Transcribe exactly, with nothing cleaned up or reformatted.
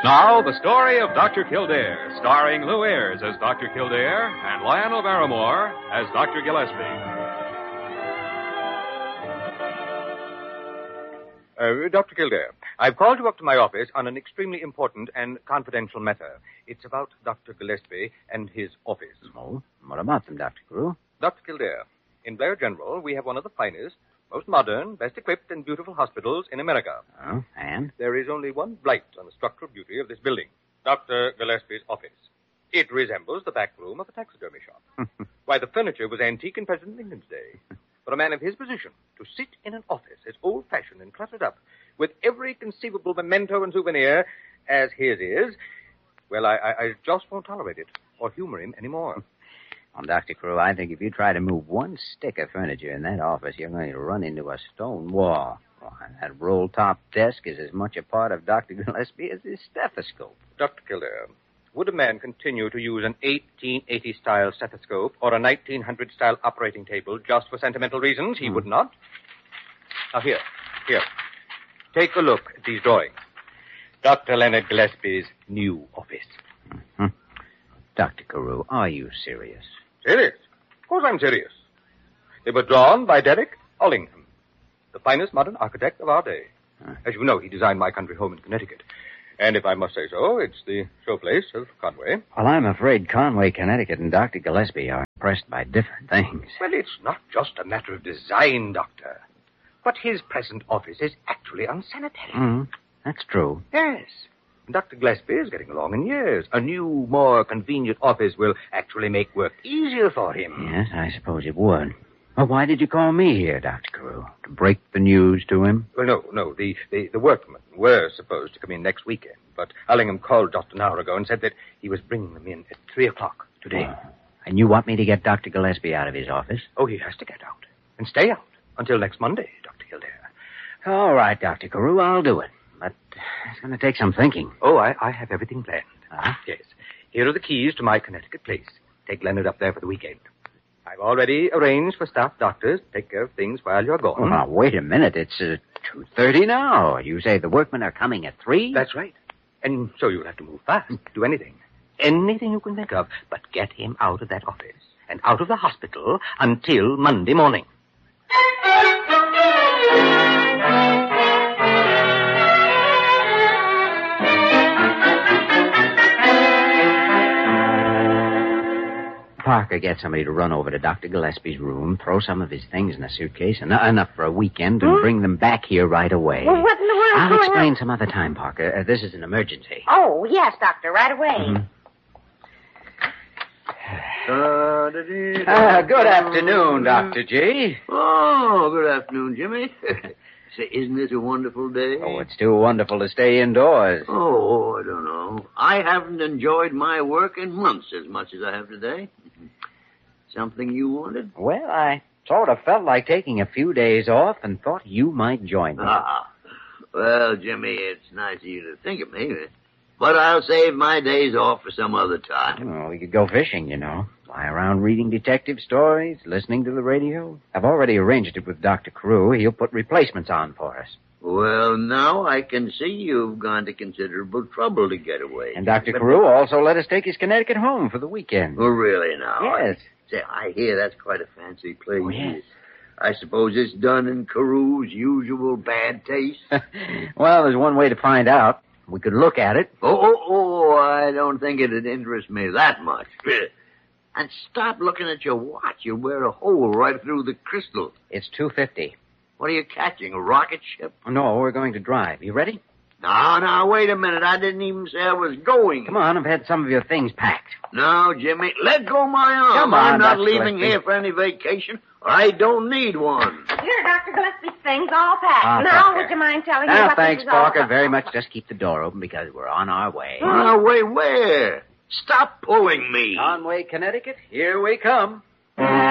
Now, the story of Doctor Kildare, starring Lou Ayres as Doctor Kildare and Lionel Barrymore as Doctor Gillespie. Uh, Doctor Kildare, I've called you up to my office on an extremely important and confidential matter. It's about Doctor Gillespie and his office. Oh, what about them, Doctor Carew? Doctor Kildare, in Blair General, we have one of the finest, most modern, best equipped, and beautiful hospitals in America. Oh, and? There is only one blight on the structural beauty of this building, Doctor Gillespie's office. It resembles the back room of a taxidermy shop. Why, the furniture was antique in President Lincoln's day. For a man of his position to sit in an office as old-fashioned and cluttered up with every conceivable memento and souvenir as his is, well, I, I, I just won't tolerate it or humor him anymore. Well, Doctor Carew, I think if you try to move one stick of furniture in that office, you're going to run into a stone wall. Well, that roll-top desk is as much a part of Doctor Gillespie as his stethoscope. Doctor Kildare, would a man continue to use an eighteen eighty-style stethoscope or a nineteen hundred-style operating table just for sentimental reasons? He hmm. would not. Now, here, here. Take a look at these drawings. Doctor Leonard Gillespie's new office. Mm-hmm. Doctor Carew, are you serious? Serious? Of course I'm serious. They were drawn by Derek Ollingham, the finest modern architect of our day. Huh. As you know, he designed my country home in Connecticut. And if I must say so, it's the showplace of Conway. Well, I'm afraid Conway, Connecticut, and Doctor Gillespie are impressed by different things. Well, it's not just a matter of design, Doctor. But his present office is actually unsanitary. Mm, that's true. Yes. Doctor Gillespie is getting along in years. A new, more convenient office will actually make work easier for him. Yes, I suppose it would. Well, why did you call me here, Doctor Carew? To break the news to him? Well, no, no. The, the, the workmen were supposed to come in next weekend, but Ollingham called just an hour ago and said that he was bringing them in at three o'clock today. Oh. And you want me to get Doctor Gillespie out of his office? Oh, he has to get out. And stay out until next Monday, Doctor Kildare. All right, Doctor Carew, I'll do it. But it's going to take some thinking. Oh, I, I have everything planned. Uh-huh. Yes. Here are the keys to my Connecticut place. Take Leonard up there for the weekend. I've already arranged for staff doctors to take care of things while you're gone. Oh, now, wait a minute. It's uh, two thirty now. You say the workmen are coming at three? That's right. And so you'll have to move fast. Do anything. Anything you can think of. But get him out of that office and out of the hospital until Monday morning. Parker, get somebody to run over to Doctor Gillespie's room, throw some of his things in a suitcase, en- enough for a weekend, and hmm? bring them back here right away. Well, what in the world? I'll explain on? some other time, Parker. Uh, this is an emergency. Oh, yes, Doctor, right away. Mm-hmm. uh, good afternoon, Doctor G. Oh, good afternoon, Jimmy. Say, isn't this a wonderful day? Oh, it's too wonderful to stay indoors. Oh, I don't know. I haven't enjoyed my work in months as much as I have today. Something you wanted? Well, I sort of felt like taking a few days off and thought you might join me. Ah. Well, Jimmy, it's nice of you to think of me, but I'll save my days off for some other time. Oh, we could go fishing, you know. Lie around reading detective stories, listening to the radio. I've already arranged it with Doctor Carew. He'll put replacements on for us. Well, now I can see you've gone to considerable trouble to get away. And Doctor Carew also let us take his Connecticut home for the weekend. Oh, really now? Yes. Say, I hear that's quite a fancy place. Oh, yes. I suppose it's done in Carew's usual bad taste. Well, there's one way to find out. We could look at it. Oh, oh, oh, I don't think it'd interest me that much. And stop looking at your watch. You'll wear a hole right through the crystal. It's two fifty. What are you catching, a rocket ship? No, we're going to drive. You ready? No, now, wait a minute. I didn't even say I was going. Come on, I've had some of your things packed. No, Jimmy, let go my arm. Come on, I'm not Doctor leaving Gillespie. here for any vacation. I don't need one. Here, Doctor Gillespie's things all packed. Ah, now, Parker. would you mind telling me Now, what thanks, this is all Parker, about? very much. Just keep the door open because we're on our way. On our way where? Stop pulling me. Conway, Connecticut, here we come.